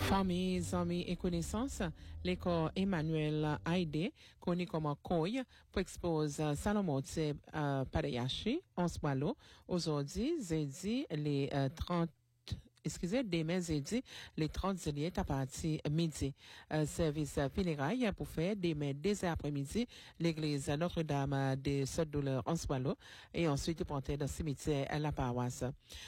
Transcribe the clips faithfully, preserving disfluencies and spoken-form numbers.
Famille, amis et connaissances, l'école Emmanuel Haïdé, connu comme Koy, pour exposer Salomon euh, Padayashi, en Swallow, aujourd'hui, jeudi, les euh, trente excusez, demain jeudi, les trente juillet à partir midi. Euh, service funérailles pour faire demain dès après-midi, l'église Notre-Dame de Sainte-Douleur en Swallow et ensuite porter dans le cimetière à la paroisse.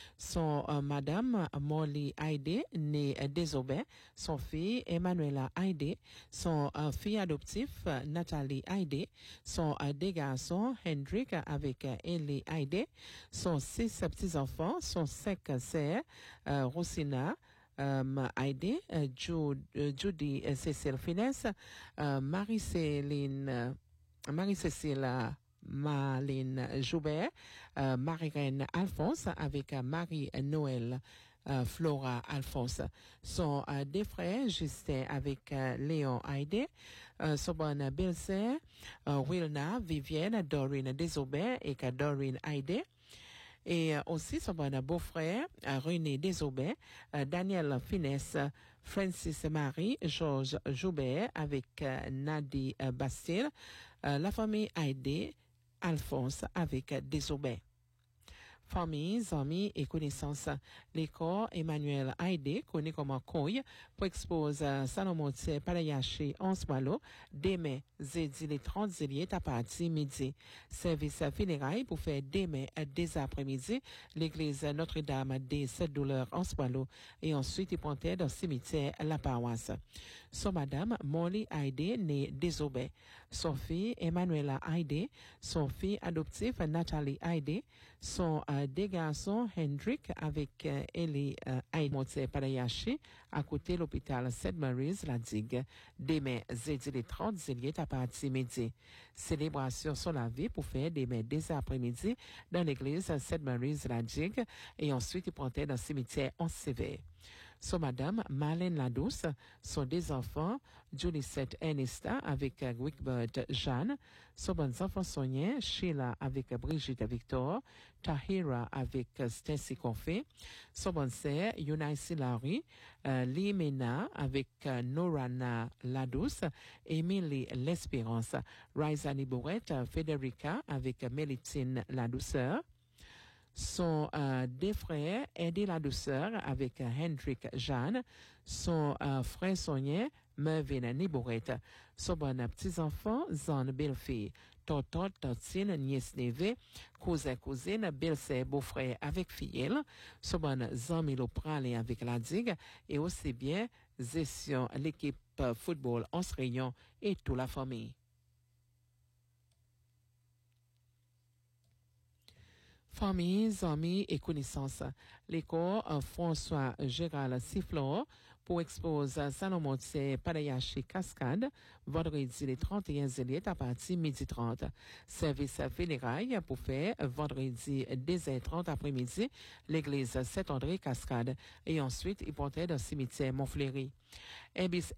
Son euh, madame Molly Haïdé, née Désobé, son fille Emmanuela Haïdé, son euh, fille adoptif Nathalie Haïdé, son euh, deux garçons Hendrik avec euh, Ellie Haïdé, son six petits-enfants, son cinq sœurs, euh, Rosina, euh, Haïdé, euh, Jude, euh, Judy euh, Cécile Finesse, euh, Marie-Céline, euh, Marie-Cécile euh, Marlene Joubert, euh, Marie-Reine Alphonse avec euh, Marie-Noël euh, Flora Alphonse. Son euh, deux frères, Justin avec euh, Léon Haïdé, euh, son bonne belle-sœur, euh, Wilna, Vivienne, Dorine Desaubert et que Dorine Haïdé. Et euh, aussi son bon beau-frère, euh, René Desaubert, euh, Daniel Finesse, Francis Marie, Georges Joubert avec euh, Nadie euh, Bastille, euh, la famille Haïdé, Alphonse avec euh, Desaubert. Famille, amis et connaissances. L'école Emmanuel Haïdé, connu comme Koy, pour exposer Salomon Padayashi en Swallow, demain, jeudi les trente juillet à partir midi. Service funérailles pour faire demain dès après-midi, l'église Notre-Dame de Sainte-Douleur en Swallow et ensuite il pontait dans le cimetière la paroisse. Son madame Molly Haïdé, née Désobé. Son fille Emmanuela Haïdé, son fille adoptive Nathalie Haïdé, son euh, des garçons Hendrik avec euh, Ellie euh, Haïdé Padayashi à côté de l'hôpital Sainte-Mary's la digue. Demain, jeudi les trente juillet à partir midi. Célébration sur la vie pour faire demain dès après-midi dans l'église Sainte-Mary's la digue et ensuite il prendrait dans le cimetière en sévère. Son madame Marlène Ladouce, son deux enfants, Julicette Ernesta avec euh, Wickbert Jeanne, son bon enfant Sonia, Sheila avec euh, Brigitte Victor, Tahira avec euh, Stacy Confé, son bon sœur Yunaisi Larry, euh, Limena avec euh, Norana Ladouce, Emily L'Espérance, Raisa Nibourette, Federica avec euh, Mélitine La Douceur, son euh, deux frères Eddie La Douceur avec euh, Hendrik Jeanne, son euh, frère Sonia Mervyn Nibourette, son bon petit-enfant Zan Belle-Fille, Totot, Totine, nièce neveu, cousin, cousine, belle-sœur, beau-frère avec filleul, son bon Zan Pralé avec la digue et aussi bien gestion l'équipe euh, football en Réunion et toute la famille. Famille, amis et connaissances. L'école euh, François Gérald Sifflor pour exposer Salomon Padayashi Cascade, vendredi le trente et un juillet à partir midi trente. Service funérailles pour faire vendredi deux heures trente après-midi, l'église Saint-André Cascade et ensuite il portait dans le cimetière Montfleury.